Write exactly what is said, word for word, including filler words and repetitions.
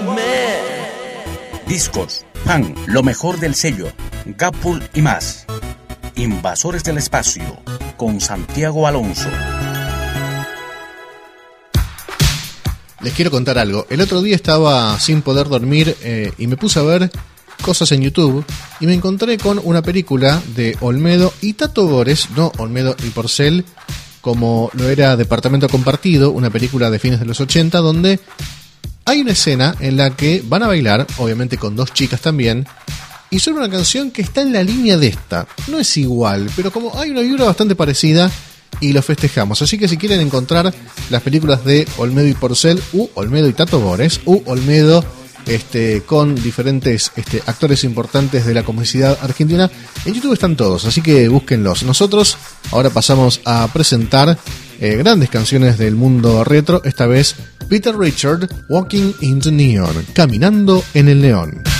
Discos, Pan, lo mejor del sello, Gapul y más. Invasores del Espacio, con Santiago Alonso. Les quiero contar algo. El otro día estaba sin poder dormir eh, y me puse a ver cosas en YouTube y me encontré con una película de Olmedo y Tato Bores, no Olmedo y Porcel, como lo era Departamento Compartido, una película de fines de los ochenta, donde hay una escena en la que van a bailar, obviamente con dos chicas también, y suena una canción que está en la línea de esta. No es igual, pero como hay una vibra bastante parecida y lo festejamos. Así que si quieren encontrar las películas de Olmedo y Porcel, u Olmedo y Tato Bores, u Olmedo este, con diferentes este, actores importantes de la comicidad argentina, en YouTube están todos, así que búsquenlos. Nosotros ahora pasamos a presentar eh, grandes canciones del mundo retro, esta vez Peter Richard, Walking in the Neon, Caminando en el Neón.